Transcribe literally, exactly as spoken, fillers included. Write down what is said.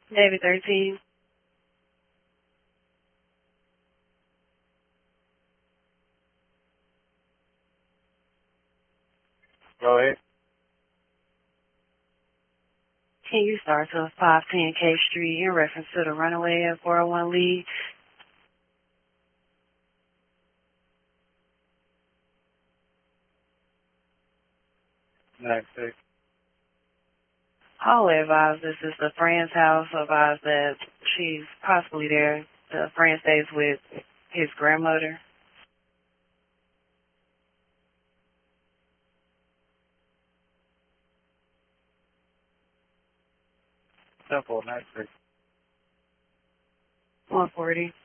David thirteen. Go ahead. Can you start to five ten K Street in reference to the runaway at four oh one lead? Nine six. Hallway advised this is the friend's house. Advised that she's possibly there. The friend stays with his grandmother. Simple nine six. one forty.